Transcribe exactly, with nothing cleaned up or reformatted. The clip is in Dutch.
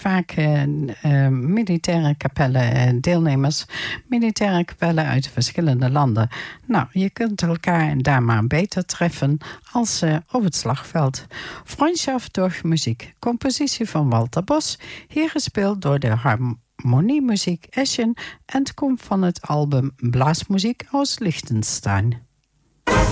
vaak uh, uh, militaire kapellen, uh, deelnemers, militaire kapellen uit verschillende landen. Nou, je kunt elkaar daar maar beter treffen als uh, op het slagveld. Freundschaft door muziek. Compositie van Walter Bos, hier gespeeld door de Harmoniemuziek Eschen en het komt van het album Blaasmuziek aus Liechtenstein.